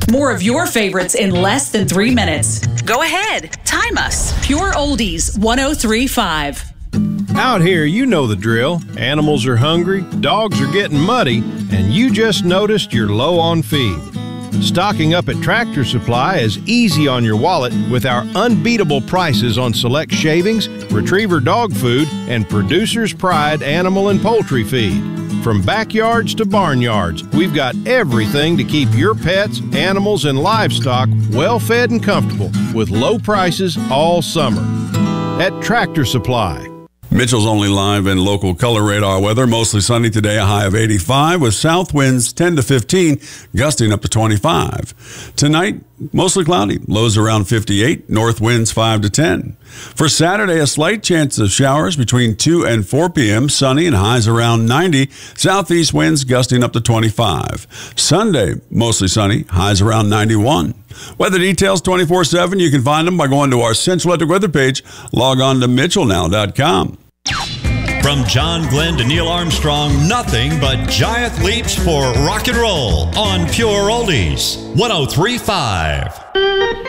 More of your favorites in less than 3 minutes. Go ahead, time us. Pure Oldies 103.5. Out here, you know the drill. Animals are hungry, dogs are getting muddy, and you just noticed you're low on feed. Stocking up at Tractor Supply is easy on your wallet with our unbeatable prices on select shavings, retriever dog food, and Producer's Pride animal and poultry feed. From backyards to barnyards, we've got everything to keep your pets, animals, and livestock well fed and comfortable with low prices all summer. At Tractor Supply. Mitchell's Only Live and local color radar weather. Mostly sunny today, a high of 85 with south winds 10 to 15, gusting up to 25. Tonight, mostly cloudy, lows around 58, north winds 5 to 10. For Saturday, a slight chance of showers between 2 and 4 p.m., sunny and highs around 90, southeast winds gusting up to 25. Sunday, mostly sunny, highs around 91. Weather details 24/7. You can find them by going to our Central Electric weather page. Log on to mitchellnow.com. From John Glenn to Neil Armstrong, nothing but giant leaps for rock and roll on Pure Oldies 103.5.